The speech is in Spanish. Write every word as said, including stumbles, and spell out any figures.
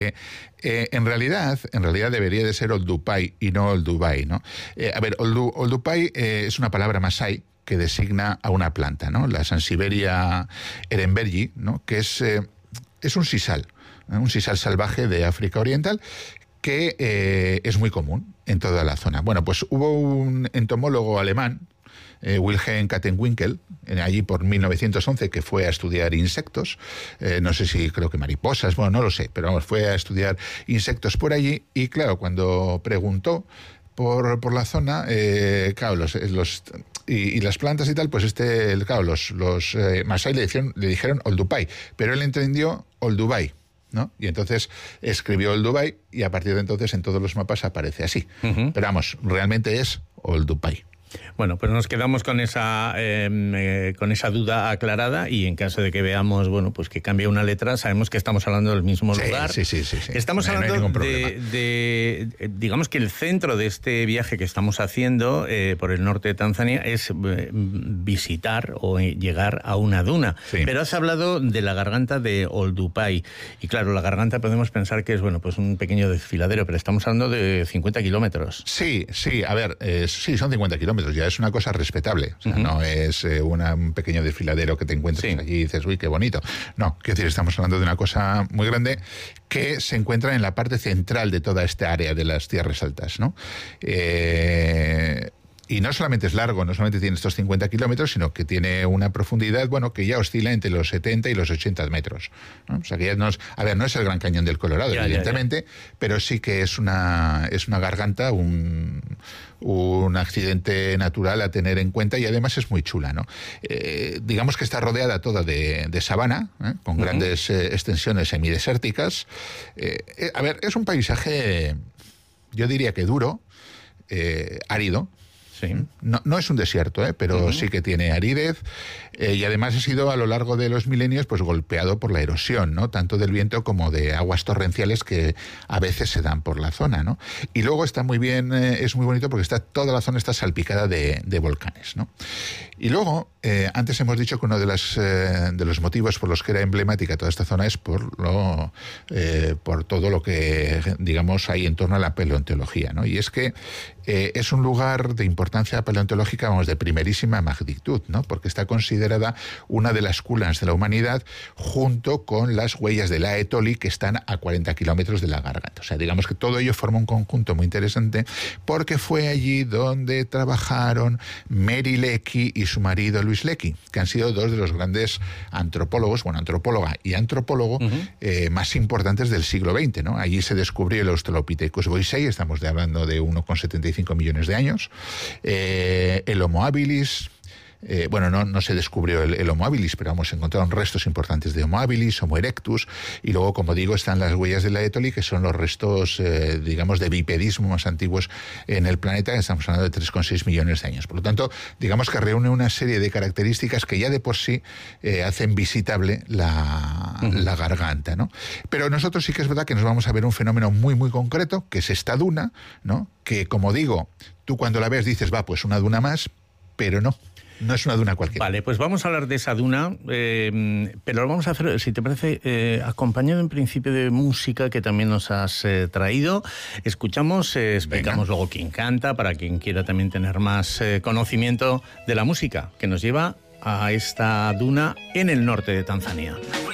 Eh, en realidad, en realidad debería de ser Olduvai y no Olduvai, ¿no? Eh, a ver, Oldu, Olduvai eh, es una palabra masái que designa a una planta, ¿no? La Sansevieria ehrenbergi, ¿no? Que es, eh, es un sisal, ¿no? Un sisal salvaje de África Oriental que eh, es muy común en toda la zona. Bueno, pues hubo un entomólogo alemán, Eh, Wilhelm Kattenwinkel, allí por mil novecientos once, que fue a estudiar insectos, eh, no sé si creo que mariposas, bueno, no lo sé, pero vamos, fue a estudiar insectos por allí y claro, cuando preguntó por, por la zona, eh, claro, los, los y, y las plantas y tal, pues este, claro, los, los eh, masái le dijeron, le dijeron Olduvai, pero él entendió Olduvai, ¿no? Y entonces escribió Olduvai y a partir de entonces en todos los mapas aparece así. Uh-huh. Pero vamos, realmente es Olduvai. Bueno, pues nos quedamos con esa eh, eh, con esa duda aclarada y en caso de que veamos, bueno, pues que cambie una letra, sabemos que estamos hablando del mismo sí, lugar. Sí, sí, sí, sí. Estamos no, hablando no de, de, digamos que el centro de este viaje que estamos haciendo eh, por el norte de Tanzania es eh, visitar o llegar a una duna. Sí. Pero has hablado de la garganta de Olduvai y claro, la garganta podemos pensar que es, bueno, pues un pequeño desfiladero, pero estamos hablando de cincuenta kilómetros. Sí, sí, a ver, eh, sí, son cincuenta kilómetros. Ya es una cosa respetable, o sea, uh-huh. no es eh, una, un pequeño desfiladero que te encuentras sí. allí y dices, uy, qué bonito. No, quiero decir, estamos hablando de una cosa muy grande que se encuentra en la parte central de toda esta área de las tierras altas, ¿no? Eh... Y no solamente es largo, no solamente tiene estos cincuenta kilómetros, sino que tiene una profundidad, bueno, que ya oscila entre los setenta y los ochenta metros, ¿no? O sea, que ya no es, a ver, no es el Gran Cañón del Colorado, ya, evidentemente, ya, ya. pero sí que es una, es una garganta, un, un accidente natural a tener en cuenta y además es muy chula, ¿no? Eh, digamos que está rodeada toda de, de sabana, ¿eh? Con uh-huh. grandes eh, extensiones semidesérticas. Eh, eh, a ver, es un paisaje, yo diría que duro, eh, árido. Sí. No, no es un desierto, ¿eh? pero uh-huh. sí que tiene aridez eh, y además ha sido a lo largo de los milenios pues golpeado por la erosión, ¿no? Tanto del viento como de aguas torrenciales que a veces se dan por la zona, ¿no? Y luego está muy bien, eh, es muy bonito porque está toda la zona está salpicada de, de volcanes, ¿no? Y luego, eh, antes hemos dicho que uno de, las, eh, de los motivos por los que era emblemática toda esta zona es por, lo, eh, por todo lo que, digamos, hay en torno a la paleontología, ¿no? Y es que eh, es un lugar de importancia paleontológica, vamos, de primerísima magnitud, ¿no? Porque está considerada una de las cunas de la humanidad junto con las huellas de la Etoli que están a cuarenta kilómetros de la garganta. O sea, digamos que todo ello forma un conjunto muy interesante porque fue allí donde trabajaron Mary Leakey y su marido Luis Leakey, que han sido dos de los grandes antropólogos, bueno, antropóloga y antropólogo uh-huh. eh, más importantes del siglo veinte, ¿no? Allí se descubrió el Australopithecus boisei, estamos de hablando de uno coma setenta y cinco millones de años, eh, el Homo habilis. Eh, bueno, no, no se descubrió el, el Homo habilis, pero vamos, se encontraron restos importantes de Homo habilis, Homo erectus, y luego, como digo, están las huellas de la Etoli, que son los restos, eh, digamos, de bipedismo más antiguos en el planeta, estamos hablando de tres coma seis millones de años. Por lo tanto, digamos que reúne una serie de características que ya de por sí eh, hacen visitable la, uh-huh. la garganta, ¿no? Pero nosotros sí que es verdad que nos vamos a ver un fenómeno muy, muy concreto, que es esta duna, ¿no? Que, como digo, tú cuando la ves dices, va, pues una duna más, pero no. No es una duna cualquiera. Vale, pues vamos a hablar de esa duna, eh, pero lo vamos a hacer, si te parece, eh, acompañado en principio de música que también nos has eh, traído. Escuchamos, eh, explicamos Venga. Luego quién canta, para quien quiera también tener más eh, conocimiento de la música que nos lleva a esta duna en el norte de Tanzania.